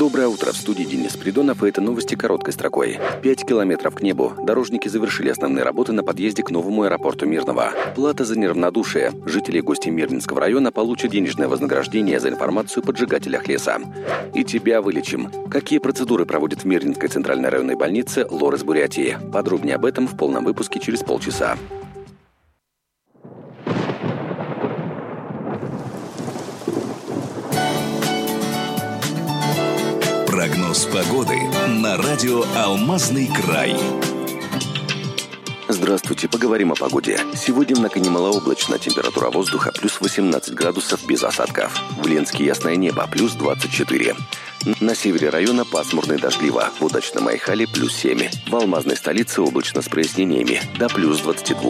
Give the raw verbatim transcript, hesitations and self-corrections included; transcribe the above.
Доброе утро, в студии Денис Придонов, и это новости короткой строкой. Пять километров к небу. Дорожники завершили основные работы на подъезде к новому аэропорту Мирного. Плата за неравнодушие. Жители и гости Мирнинского района получат денежное вознаграждение за информацию о поджигателях леса. И тебя вылечим. Какие процедуры проводят в Мирнинской центральной районной больнице лор из Бурятии? Подробнее об этом в полном выпуске через полчаса. Прогноз погоды на радио «Алмазный край». Здравствуйте, поговорим о погоде. Сегодня в Накане малооблачно, температура воздуха плюс восемнадцать градусов без осадков. В Ленске ясное небо, плюс двадцать четыре. На севере района пасмурно и дождливо. В удачном Айхале плюс семь. В алмазной столице облачно с прояснениями, до плюс двадцать два.